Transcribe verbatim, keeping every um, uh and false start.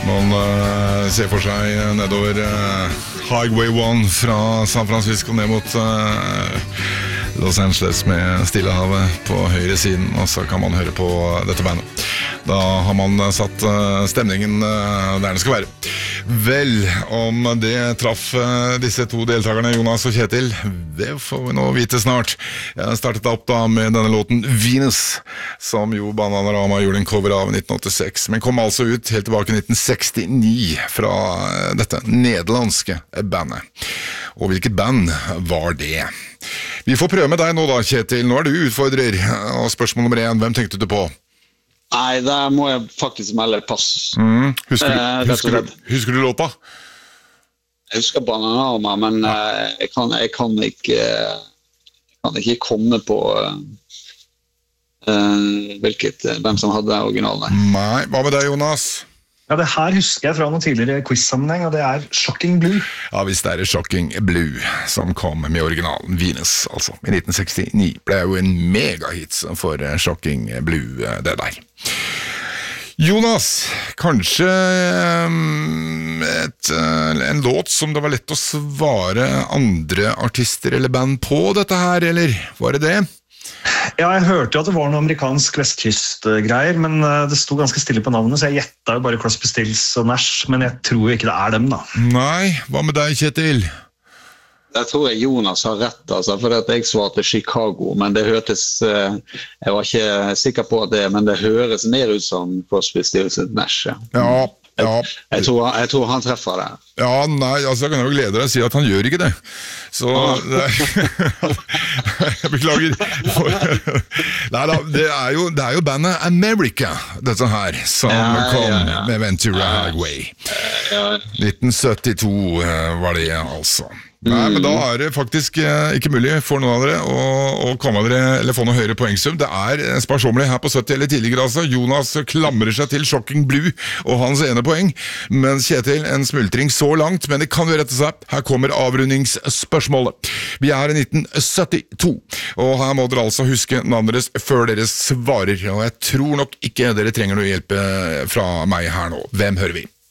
Man uh, ser for seg nedover uh, Highway one fra San Francisco ned mot uh, Los Angeles med Stillehavet på høyre siden, og så kan man høre på dette bandet. Da har man satt uh, stemningen uh, der den skal være. Vel, om det traff uh, disse to deltakerne, Jonas og Kjetil, det får vi nå vite snart. Jeg startet opp da med denne låten Venus, som jo Bananarama gjorde en cover av i nitten åttiseks, men kom altså ut helt tilbake i nitten sekstini fra uh, dette nederlandske bandet. Og hvilket band var det? Vi får prøve med deg nå da, Kjetil. Nå er du utfordrer, og spørsmål nummer én, hvem tenkte du på? Nei, der må jeg faktisk melde pass. Mm. Husker, du, eh, husker, du, husker du låta? Jeg husker Bananarama, men ja. eh, jeg, kan, jeg, kan ikke, jeg kan ikke komme på eh, hvilket, hvem som hadde originalen. Nei, hva med deg, Jonas? Ja, det her husker jeg fra noen tidligere quiz-sammenheng, og det er Shocking Blue. Ja, hvis det er Shocking Blue som kom med originalen Venus, altså. I nitten sekstini ble jo en megahits for Shocking Blue, det der. Jonas, kanskje et, en låt som det var lett å svare andre artister eller band på dette her, eller var det det? Ja, jeg hørte jo at det var noe amerikansk vestkyst-greier, men det sto ganske stille på navnet, så jeg gjettet jo bare Crosby, Stills og Nash, men jeg tror ikke det er dem da. Nei, hva med deg, Kjetil? Jeg tror jeg Jonas har rett, altså, for at jeg svarte Chicago, men det hørtes, jeg var ikke sikker på at det, men det høres mer ut som Crosby, Stills og Nash. Ja. Ja. Ja. Jeg, jeg, tror, jeg tror han treffer det. Ja, nei, altså jeg kan jo glede deg å si at han gjør ikke det. Så det er, jeg beklager. Nei da, det er jo, det er jo bandet America, dette her, som ja, kom ja, ja. med Ventura Highway. Ja. nitten syttito var det altså. Nei, men da er det faktisk eh, ikke mulig for noen av dere å, å komme dere, eller få noe høyere poengsum. Det er sparsommelig her på sytti eller tidligere, altså. Jonas klamrer seg til Shocking Blue og hans ene poeng, men Kjetil en smultring så langt, men det kan jo rette seg. Her kommer avrundingsspørsmålet. Vi er i nitten syttito, og her må dere altså huske navnet deres før dere svarer, og jeg tror nok ikke dere trenger noe hjelp fra meg her nå. Hvem hører vi?